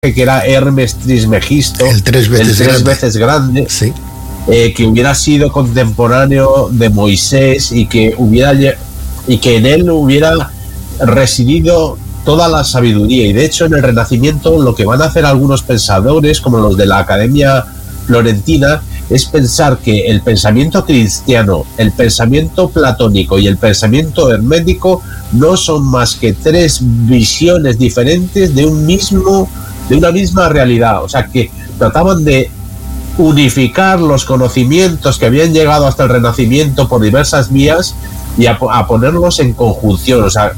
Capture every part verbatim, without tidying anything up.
que era Hermes Trismegisto, el tres veces, el tres grande. veces grande, sí. eh, que hubiera sido contemporáneo de Moisés y que hubiera y que en él hubiera residido toda la sabiduría. Y de hecho en el Renacimiento lo que van a hacer algunos pensadores, como los de la Academia Florentina, es pensar que el pensamiento cristiano, el pensamiento platónico y el pensamiento hermético no son más que tres visiones diferentes de un mismo de una misma realidad. O sea, que trataban de unificar los conocimientos que habían llegado hasta el Renacimiento por diversas vías y a, a ponerlos en conjunción. O sea,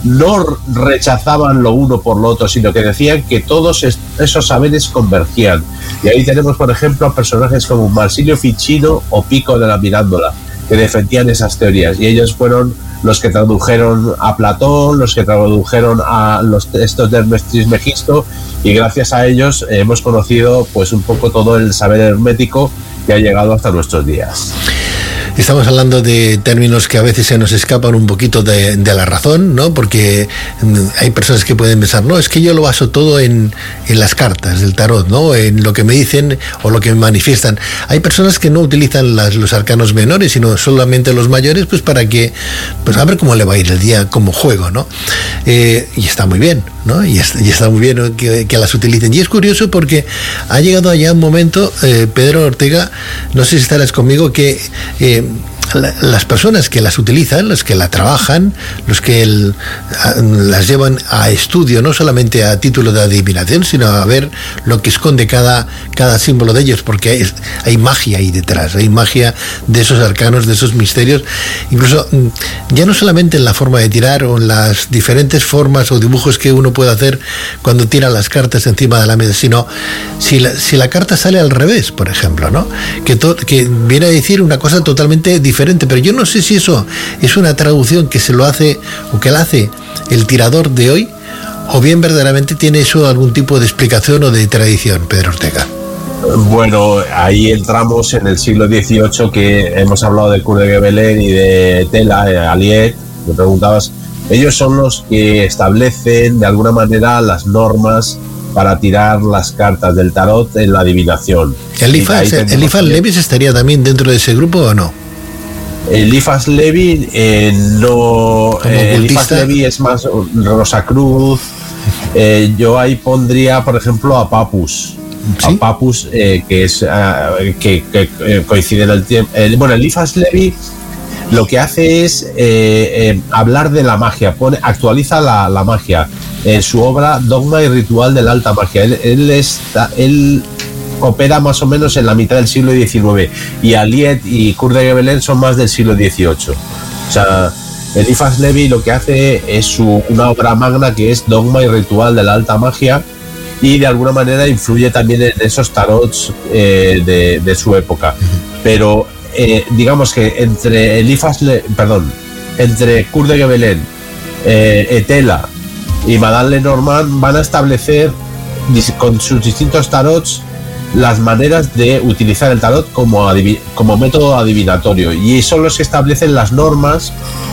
no rechazaban lo uno por lo otro, sino que decían que todos esos saberes convergían. Y ahí tenemos, por ejemplo, personajes como Marsilio Ficino o Pico de la Mirandola, que defendían esas teorías, y ellos fueron los que tradujeron a Platón, los que tradujeron a los textos de Hermes Trismegisto, y gracias a ellos hemos conocido pues un poco todo el saber hermético que ha llegado hasta nuestros días. Estamos hablando de términos que a veces se nos escapan un poquito de, de la razón, ¿no? Porque hay personas que pueden pensar, no, es que yo lo baso todo en, en las cartas del tarot, ¿no? En lo que me dicen o lo que me manifiestan. Hay personas que no utilizan las, los arcanos menores, sino solamente los mayores, pues para que, pues a ver cómo le va a ir el día como juego, ¿no? Eh, y está muy bien, ¿no? Y está, y está muy bien, ¿no? que, que las utilicen. Y es curioso porque ha llegado allá un momento, eh, Pedro Ortega, no sé si estarás conmigo, que eh, la, las personas que las utilizan, los que la trabajan, los que el, a, las llevan a estudio, no solamente a título de adivinación, sino a ver lo que esconde cada, cada símbolo de ellos, porque hay, hay magia ahí detrás, hay magia de esos arcanos, de esos misterios, incluso ya no solamente en la forma de tirar o en las diferentes formas o dibujos que uno puede hacer cuando tira las cartas encima de la mesa, sino si la, si la carta sale al revés, por ejemplo, ¿no? Que, to, que viene a decir una cosa totalmente diferente, pero yo no sé si eso es una traducción que se lo hace o que la hace el tirador de hoy, o bien verdaderamente tiene eso algún tipo de explicación o de tradición, Pedro Ortega. Bueno, ahí entramos en el siglo dieciocho, que hemos hablado de Coeur de Gébelin y de Tella, eh, Aliet, me preguntabas. Ellos son los que establecen de alguna manera las normas para tirar las cartas del tarot en la adivinación. ¿Eliphas Levi estaría también dentro de ese grupo o no? Eliphas Levi eh, no. Eh, Eliphas Levi es más Rosacruz. Eh, yo ahí pondría, por ejemplo, a Papus. ¿Sí? A Papus, eh, que es uh, que, que eh, coincide en el tiempo. Eh, bueno, Eliphas Levi lo que hace es eh, eh, hablar de la magia, pone, actualiza la, la magia en su obra Dogma y Ritual de la Alta Magia. Él, él, está, él opera más o menos en la mitad del siglo diecinueve, y Aliet y Coeur de Gébelin son más del siglo dieciocho. O sea, Eliphas Levi lo que hace es su, una obra magna que es Dogma y Ritual de la Alta Magia, y de alguna manera influye también en esos tarots eh, de, de su época. Pero Eh, digamos que entre Eliphas, Le, perdón, entre Coeur de Gébelin, eh, Etela y Madame Lenormand van a establecer con sus distintos tarots las maneras de utilizar el tarot como, adiv como método adivinatorio, y son los que establecen las normas.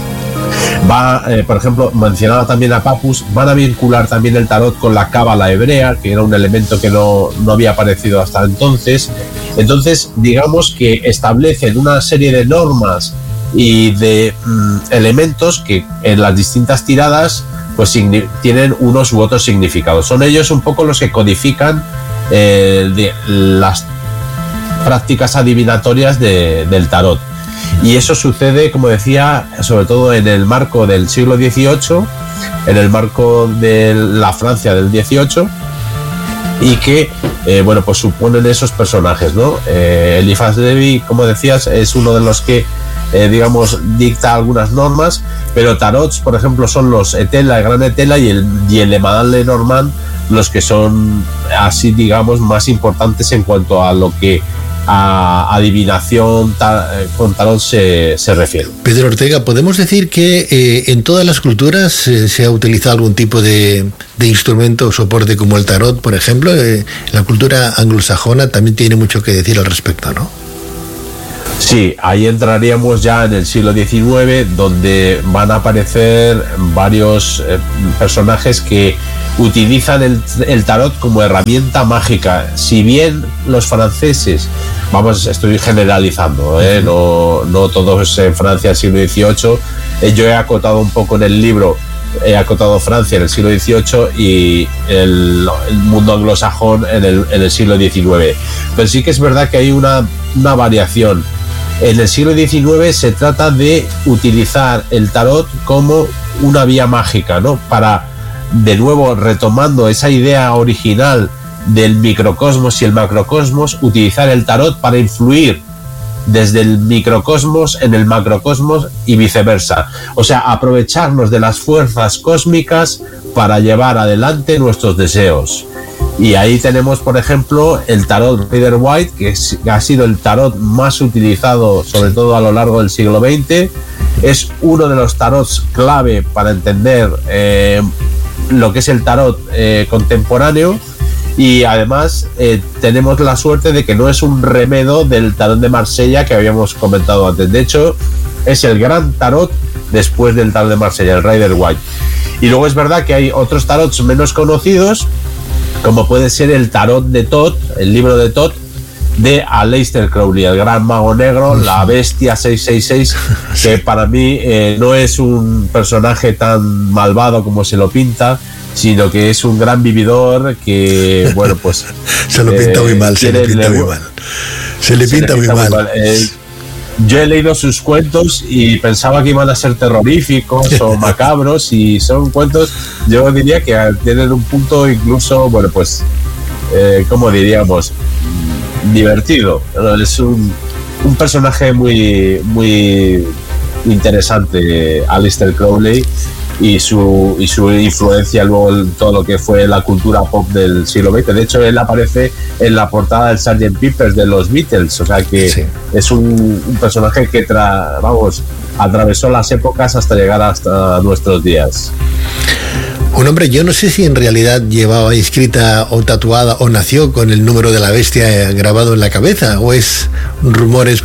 Va, eh, por ejemplo, mencionaba también a Papus, van a vincular también el tarot con la cábala hebrea, que era un elemento que no, no había aparecido hasta entonces. Entonces, digamos que establecen una serie de normas y de mm, elementos que en las distintas tiradas pues tienen unos u otros significados. Son ellos un poco los que codifican eh, de, las prácticas adivinatorias de, del tarot. Y eso sucede, como decía, sobre todo en el marco del siglo dieciocho, en el marco de la Francia del dieciocho, y que, eh, bueno, pues suponen esos personajes, ¿no? Eh, Eliphas Levi, como decías, es uno de los que, eh, digamos, dicta algunas normas, pero tarots, por ejemplo, son los Etela, el Gran Etela, y el, y el de Madame Lenormand, los que son, así, digamos, más importantes en cuanto a lo que a adivinación ta, con tarot se, se refiere. Pedro Ortega, ¿podemos decir que eh, en todas las culturas eh, se ha utilizado algún tipo de, de instrumento o soporte como el tarot, por ejemplo? Eh, la cultura anglosajona también tiene mucho que decir al respecto, ¿no? Sí, ahí entraríamos ya en el siglo diecinueve, donde van a aparecer varios eh, personajes que utilizan el, el tarot como herramienta mágica. Si bien los franceses, vamos, estoy generalizando, ¿eh? no, no todos en Francia del siglo dieciocho, eh, yo he acotado un poco en el libro, he acotado Francia en el siglo dieciocho y el, el mundo anglosajón en el, en el siglo diecinueve. Pero sí que es verdad que hay una, una variación. En el siglo diecinueve se trata de utilizar el tarot como una vía mágica, ¿no? Para, de nuevo, retomando esa idea original del microcosmos y el macrocosmos, utilizar el tarot para influir desde el microcosmos en el macrocosmos y viceversa. O sea, aprovecharnos de las fuerzas cósmicas para llevar adelante nuestros deseos. Y ahí tenemos, por ejemplo, el tarot Rider-Waite, que ha sido el tarot más utilizado, sobre todo a lo largo del siglo veinte. Es uno de los tarots clave para entender eh, lo que es el tarot eh, contemporáneo. Y además eh, tenemos la suerte de que no es un remedo del tarot de Marsella que habíamos comentado antes. De hecho, es el gran tarot después del tarot de Marsella, el Rider-Waite. Y luego es verdad que hay otros tarots menos conocidos, como puede ser el tarot de Thoth, el libro de Thoth, de Aleister Crowley, el gran mago negro, la bestia seiscientos sesenta y seis, que para mí eh, no es un personaje tan malvado como se lo pinta, sino que es un gran vividor que, bueno, pues... se lo pinta eh, muy mal, se le pinta muy mal. Se le pinta, se le pinta muy, muy mal. mal. Eh, yo he leído sus cuentos y pensaba que iban a ser terroríficos o macabros, y son cuentos, yo diría que tienen un punto incluso, bueno, pues, eh, ¿cómo diríamos? Divertido. Es un, un personaje muy, muy interesante, Aleister Crowley, y su, y su influencia luego en todo lo que fue la cultura pop del siglo veinte. De hecho, él aparece en la portada del sergeant Pepper's de los Beatles, o sea que sí. Es un, un personaje que tra, vamos, atravesó las épocas hasta llegar hasta nuestros días. Un hombre, yo no sé si en realidad llevaba inscrita o tatuada o nació con el número de la bestia grabado en la cabeza, o es rumores.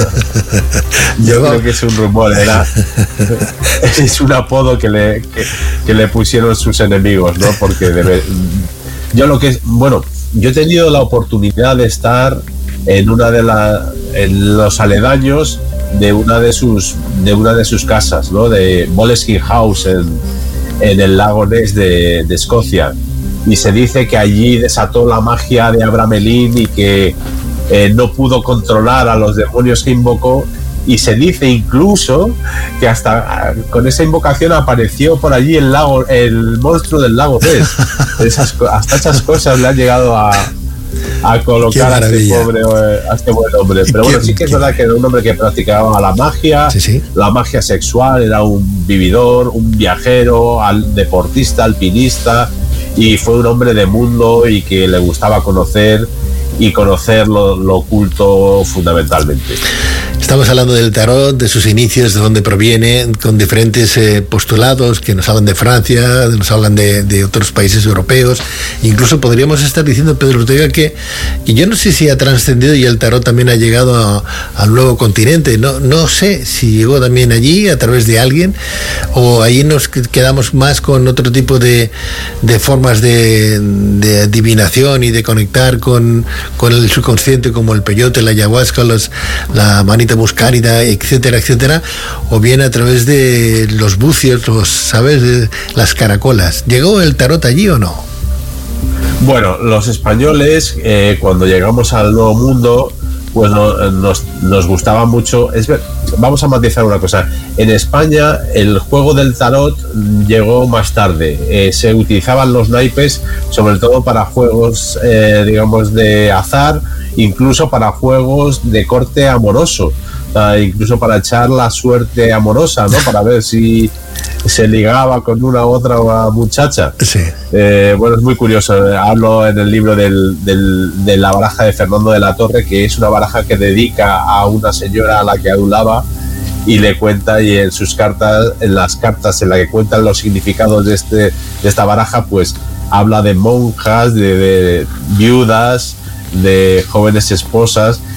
Yo creo que es un rumor, era es un apodo que le que, que le pusieron sus enemigos, ¿no? Porque debe, yo lo que es, bueno, yo he tenido la oportunidad de estar en una de la en los aledaños de una de sus de una de sus casas, ¿no? De Boleskine House en en el lago Ness de, de Escocia, y se dice que allí desató la magia de Abramelin y que eh, no pudo controlar a los demonios que invocó, y se dice incluso que hasta con esa invocación apareció por allí el lago, el monstruo del lago Ness. Esas, hasta esas cosas le han llegado a a colocar a este pobre, a este buen hombre. Pero bueno, sí que es verdad que era un hombre que practicaba la magia, sí, sí. la magia sexual, era un vividor, un viajero, al deportista, alpinista, y fue un hombre de mundo y que le gustaba conocer y conocer lo, lo oculto fundamentalmente. Estamos hablando del tarot, de sus inicios, de dónde proviene, con diferentes eh, postulados que nos hablan de Francia, nos hablan de, de otros países europeos. Incluso podríamos estar diciendo, Pedro Ortega, que, que yo no sé si ha trascendido y el tarot también ha llegado a, al nuevo continente. No, no sé si llegó también allí a través de alguien, o allí nos quedamos más con otro tipo de, de formas de, de adivinación y de conectar con, con el subconsciente, como el peyote, la ayahuasca, los, la manita muscárida, etcétera, etcétera, o bien a través de los bucios, los, ¿sabes?, de las caracolas. ¿Llegó el tarot allí o no? Bueno, los españoles, eh, cuando llegamos al Nuevo Mundo, pues no, nos, nos gustaba mucho. Es ver, vamos a matizar una cosa. En España el juego del tarot llegó más tarde. Eh, se utilizaban los naipes sobre todo para juegos, eh, digamos, de azar, incluso para juegos de corte amoroso, o sea, incluso para echar la suerte amorosa, ¿no? Para ver si se ligaba con una u otra muchacha. Sí. Eh, bueno, es muy curioso. Hablo en el libro del, del, de la baraja de Fernando de la Torre, que es una baraja que dedica a una señora a la que adulaba, y le cuenta, y en sus cartas, en las cartas en las que cuentan los significados de, este, de esta baraja, pues habla de monjas, de, de viudas, de jóvenes esposas,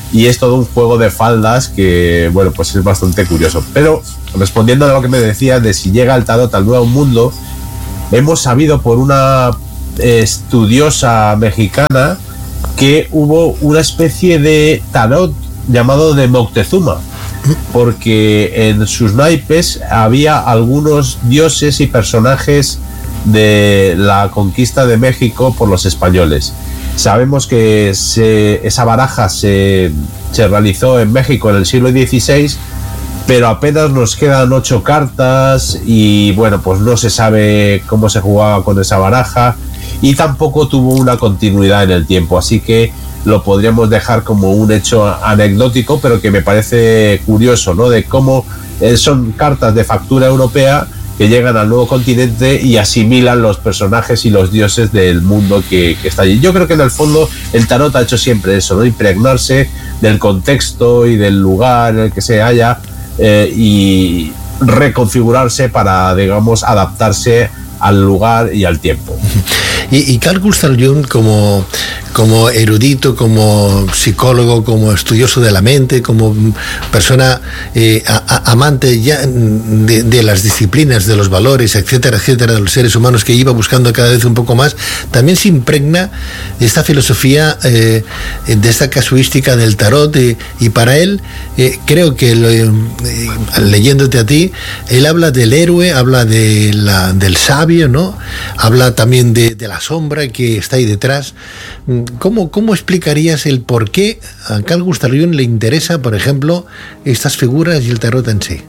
y es todo un juego de faldas que, bueno, pues es bastante curioso. Pero respondiendo a lo que me decías de si llega el tarot al Nuevo Mundo, hemos sabido por una estudiosa mexicana que hubo una especie de tarot llamado de Moctezuma, porque en sus naipes había algunos dioses y personajes de la conquista de México por los españoles. Sabemos que se, esa baraja se, se realizó en México en el siglo dieciséis, pero apenas nos quedan ocho cartas y bueno, pues no se sabe cómo se jugaba con esa baraja y tampoco tuvo una continuidad en el tiempo, así que lo podríamos dejar como un hecho anecdótico, pero que me parece curioso, ¿no? De cómo eh, son cartas de factura europea que llegan al nuevo continente y asimilan los personajes y los dioses del mundo que, que está allí. Yo creo que en el fondo el tarot ha hecho siempre eso, ¿no? Impregnarse del contexto y del lugar en el que se halla eh, y reconfigurarse para, digamos, adaptarse al lugar y al tiempo. Y, y Carl Gustav Jung, como, como erudito, como psicólogo, como estudioso de la mente, como persona eh, a, a, amante ya de, de las disciplinas, de los valores, etcétera, etcétera, de los seres humanos, que iba buscando cada vez un poco más, también se impregna de esta filosofía, eh, de esta casuística del tarot, eh, y para él, eh, creo que lo, eh, leyéndote a ti, él habla del héroe, habla de la, del sabio, ¿no? Habla también de, de la sombra que está ahí detrás. ¿Cómo, cómo explicarías el por qué a Carl Gustav Jung le interesa, por ejemplo, estas figuras y el tarot en sí?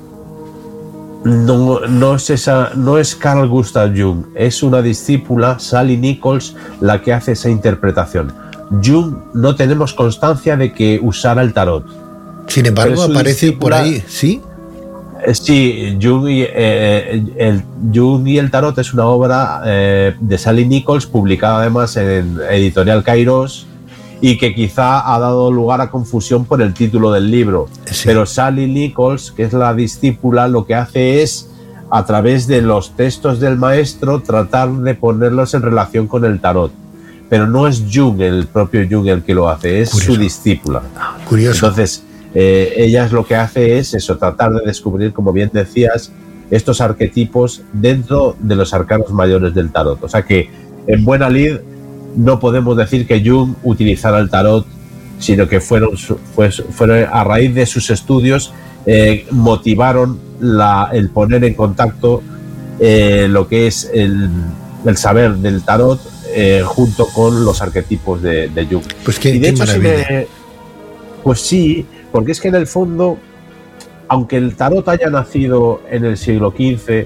No, no es esa, no es Carl Gustav Jung, es una discípula, Sally Nichols, la que hace esa interpretación. Jung no tenemos constancia de que usara el tarot. Sin embargo, aparece por ahí, ¿sí? Sí, Jung y, eh, el, Jung y el tarot es una obra eh, de Sally Nichols, publicada además en editorial Kairos, y que quizá ha dado lugar a confusión por el título del libro. Sí. Pero Sally Nichols, que es la discípula, lo que hace es, a través de los textos del maestro, tratar de ponerlos en relación con el tarot. Pero no es Jung, el propio Jung, el que lo hace, es Curioso. Su discípula. Curioso. Entonces, Eh, ella es lo que hace es eso, tratar de descubrir, como bien decías, estos arquetipos dentro de los arcanos mayores del tarot. O sea que, en buena lid, no podemos decir que Jung utilizara el tarot, sino que fueron, fue, fueron a raíz de sus estudios, eh, motivaron la, el poner en contacto eh, lo que es el, el saber del tarot eh, junto con los arquetipos de, de Jung. Pues qué, y de qué hecho, maravilla. Si me, pues sí, porque es que en el fondo, aunque el tarot haya nacido en el siglo quince,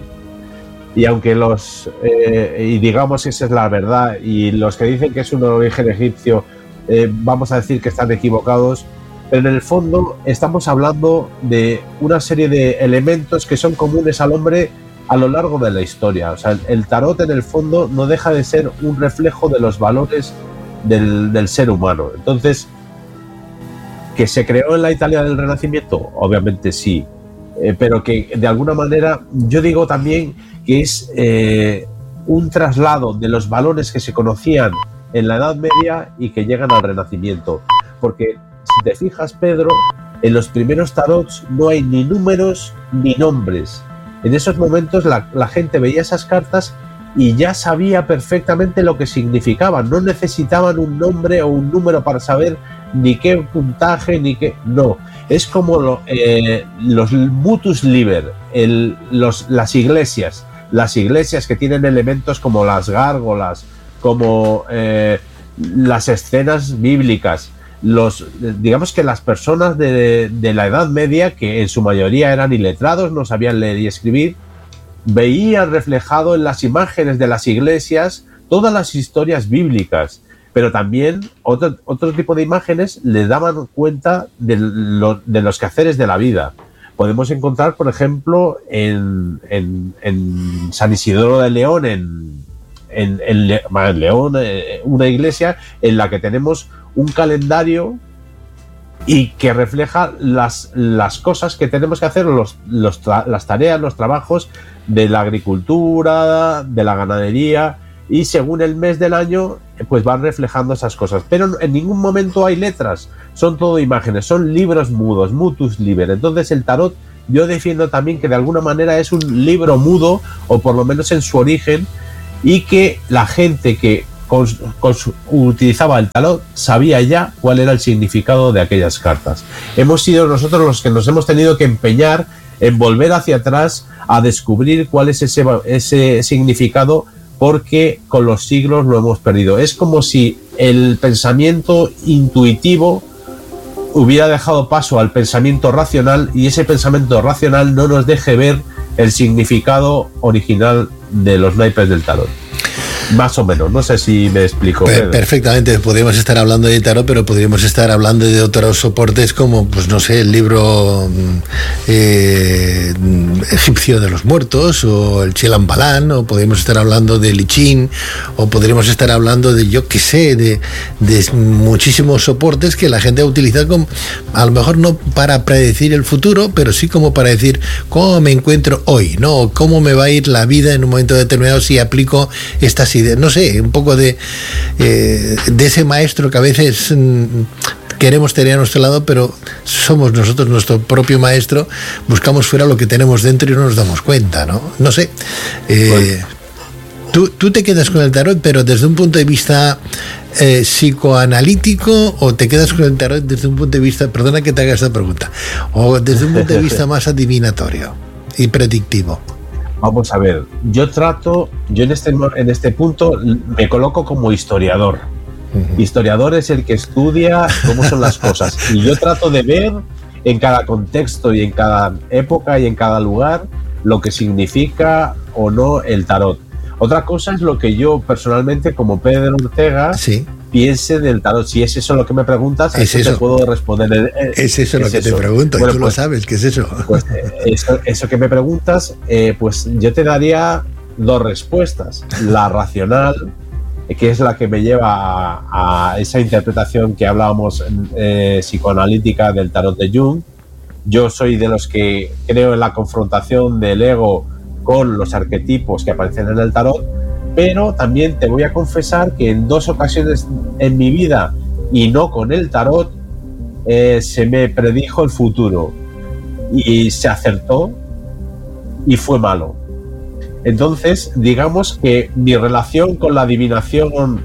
y aunque los, eh, y digamos esa es la verdad, y los que dicen que es un origen egipcio, eh, vamos a decir que están equivocados, pero en el fondo estamos hablando de una serie de elementos que son comunes al hombre a lo largo de la historia. O sea, el tarot en el fondo no deja de ser un reflejo de los valores del, del ser humano. Entonces, ¿que se creó en la Italia del Renacimiento? Obviamente sí, eh, pero que de alguna manera yo digo también que es eh, un traslado de los valores que se conocían en la Edad Media y que llegan al Renacimiento. Porque si te fijas, Pedro, en los primeros tarots no hay ni números ni nombres. En esos momentos la, la gente veía esas cartas y ya sabía perfectamente lo que significaban. No necesitaban un nombre o un número para saber ni qué puntaje, ni qué... No, es como lo, eh, los mutus liber, el, los, las iglesias, las iglesias que tienen elementos como las gárgolas, como eh, las escenas bíblicas, los, digamos que las personas de, de la Edad Media, que en su mayoría eran iletrados, no sabían leer y escribir, veían reflejado en las imágenes de las iglesias todas las historias bíblicas, pero también otro, otro tipo de imágenes le daban cuenta de, lo, de los quehaceres de la vida. Podemos encontrar, por ejemplo, en, en, en San Isidoro de León, en, en, en, Le, en León, una iglesia en la que tenemos un calendario y que refleja las, las cosas que tenemos que hacer, los, los tra- las tareas, los trabajos de la agricultura, de la ganadería, y según el mes del año pues van reflejando esas cosas, pero en ningún momento hay letras, son todo imágenes, son libros mudos, mutus liber. Entonces el tarot, yo defiendo también que de alguna manera es un libro mudo, o por lo menos en su origen, y que la gente que cons, cons, utilizaba el tarot sabía ya cuál era el significado de aquellas cartas. Hemos sido nosotros los que nos hemos tenido que empeñar en volver hacia atrás a descubrir cuál es ese, ese significado, porque con los siglos lo hemos perdido. Es como si el pensamiento intuitivo hubiera dejado paso al pensamiento racional, y ese pensamiento racional no nos deje ver el significado original de los naipes del tarot. Más o menos, no sé si me explico. Per- perfectamente, podríamos estar hablando de tarot, pero podríamos estar hablando de otros soportes como, pues no sé, el libro eh, egipcio de los muertos, o el Chelan Balán, o podríamos estar hablando de Lichín, o podríamos estar hablando de, yo qué sé, de, de muchísimos soportes que la gente ha utilizado como, a lo mejor no para predecir el futuro, pero sí como para decir cómo me encuentro hoy, ¿no? Cómo me va a ir la vida en un momento determinado si aplico estas ideas. No sé, un poco de, eh, de ese maestro que a veces mm, queremos tener a nuestro lado, pero somos nosotros nuestro propio maestro, buscamos fuera lo que tenemos dentro y no nos damos cuenta, ¿no? No sé. Eh, bueno. tú, tú te quedas con el tarot, pero desde un punto de vista eh, psicoanalítico, o te quedas con el tarot desde un punto de vista, perdona que te haga esta pregunta, o desde un punto de vista más adivinatorio y predictivo. Vamos a ver, yo trato, yo en este, en este punto me coloco como historiador. Uh-huh. Historiador es el que estudia cómo son las cosas, y yo trato de ver en cada contexto y en cada época y en cada lugar lo que significa o no el tarot. Otra cosa es lo que yo personalmente, como Pedro Ortega, sí, piense del tarot. Si es eso lo que me preguntas, es eso eso. te puedo responder. Es eso lo que eso? te pregunto, bueno, y tú pues, lo sabes, ¿qué es eso? Pues eso, eso que me preguntas, eh, pues yo te daría dos respuestas. La racional, que es la que me lleva a, a esa interpretación que hablábamos eh, psicoanalítica del tarot de Jung. Yo soy de los que creo en la confrontación del ego con los arquetipos que aparecen en el tarot, pero también te voy a confesar que en dos ocasiones en mi vida, y no con el tarot, eh, se me predijo el futuro y se acertó y fue malo. Entonces, digamos que mi relación con la adivinación,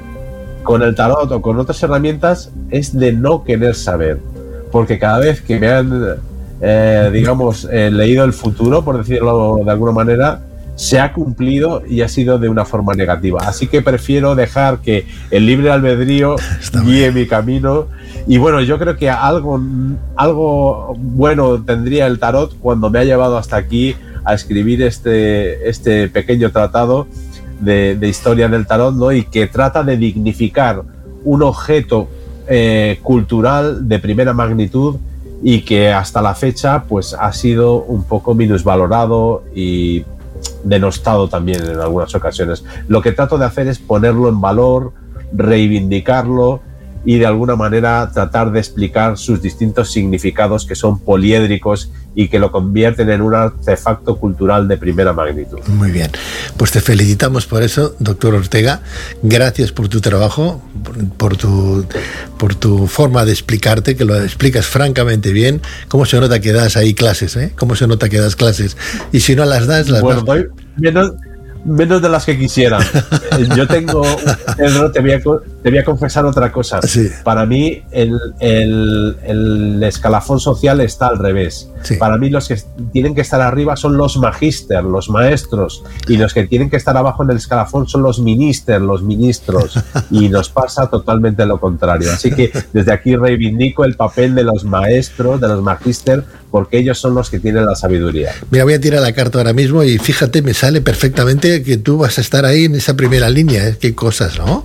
con el tarot o con otras herramientas, es de no querer saber, porque cada vez que me han eh, digamos eh, leído el futuro, por decirlo de alguna manera, se ha cumplido y ha sido de una forma negativa. Así que prefiero dejar que el libre albedrío guíe mi camino. Y bueno, yo creo que algo, algo bueno tendría el tarot cuando me ha llevado hasta aquí a escribir este, este pequeño tratado de, de historia del tarot, ¿no? Y que trata de dignificar un objeto eh, cultural de primera magnitud, y que hasta la fecha pues ha sido un poco minusvalorado y denostado también en algunas ocasiones. Lo que trato de hacer es ponerlo en valor, reivindicarlo y de alguna manera tratar de explicar sus distintos significados, que son poliédricos y que lo convierten en un artefacto cultural de primera magnitud. Muy bien, pues te felicitamos por eso, doctor Ortega. Gracias por tu trabajo, por, por tu por tu forma de explicarte, que lo explicas francamente bien. ¿Cómo se nota que das ahí clases? ¿eh? ¿Cómo se nota que das clases? Y si no las das, las bueno, das. Doy menos, menos de las que quisieran. Yo tengo, Pedro, te voy a, te voy a confesar otra cosa. Sí. Para mí el, el, el escalafón social está al revés. Sí. Para mí los que tienen que estar arriba son los magíster, los maestros, y los que tienen que estar abajo en el escalafón son los minister, los ministros, y nos pasa totalmente lo contrario. Así que desde aquí reivindico el papel de los maestros, de los magíster, porque ellos son los que tienen la sabiduría. Mira, voy a tirar la carta ahora mismo y fíjate, me sale perfectamente que tú vas a estar ahí en esa primera línea, ¿eh? Qué cosas, ¿no?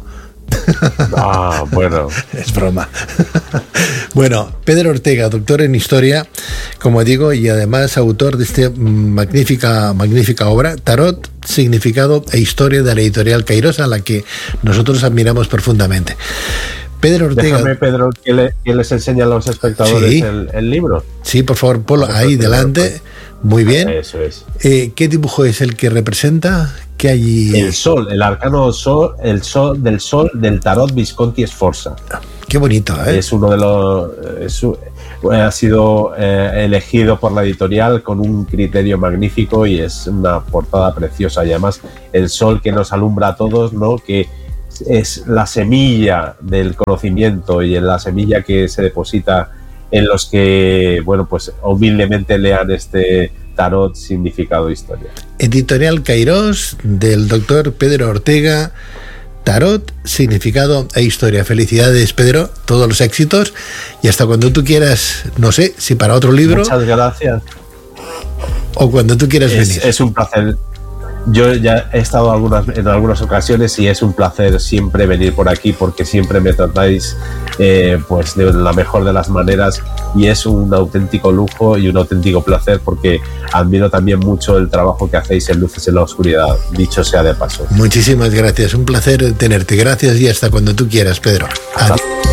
Ah, bueno. Es broma. Bueno, Pedro Ortega, doctor en historia, como digo, y además autor de esta magnífica, magnífica obra, Tarot, significado e historia, de la editorial Kairos, a la que nosotros admiramos profundamente. Pedro Ortega. Déjame, Pedro, que, le, que les enseñe a los espectadores sí. el, el libro. Sí, por favor, ponlo ahí delante. Muy bien. Eso es. Eh, ¿Qué dibujo es el que representa? ¿Qué hay? El sol, el arcano sol, el sol del sol del tarot Visconti Sforza. Qué bonito, ¿eh? Es uno de los... Es, ha sido eh, elegido por la editorial con un criterio magnífico y es una portada preciosa. Y además el sol que nos alumbra a todos, ¿no? Que es la semilla del conocimiento y en la semilla que se deposita en los que, bueno, pues humildemente lean este tarot significado de historia. Editorial Cairós, del doctor Pedro Ortega, tarot, significado e historia. Felicidades, Pedro, todos los éxitos y hasta cuando tú quieras, no sé, si para otro libro. Muchas gracias. O cuando tú quieras es, venir. Es un placer. Yo ya he estado algunas, en algunas ocasiones y es un placer siempre venir por aquí porque siempre me tratáis eh, pues de la mejor de las maneras y es un auténtico lujo y un auténtico placer porque admiro también mucho el trabajo que hacéis en Luces en la Oscuridad, dicho sea de paso. Muchísimas gracias, un placer tenerte. Gracias y hasta cuando tú quieras, Pedro. Adiós.